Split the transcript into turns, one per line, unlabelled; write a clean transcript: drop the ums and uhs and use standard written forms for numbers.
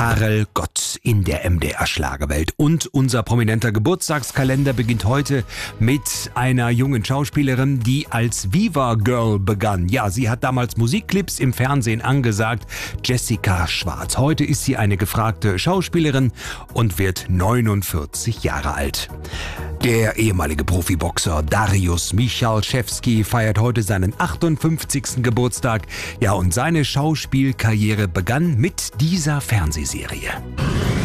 Karel Gott in der MDR-Schlagerwelt. Und unser prominenter Geburtstagskalender beginnt heute mit einer jungen Schauspielerin, die als Viva Girl begann. Ja, sie hat damals Musikclips im Fernsehen angesagt. Jessica Schwarz. Heute ist sie eine gefragte Schauspielerin und wird 49 Jahre alt. Der ehemalige Profiboxer Dariusz Michalczewski feiert heute seinen 58. Geburtstag. Ja, und seine Schauspielkarriere begann mit dieser Fernsehserie.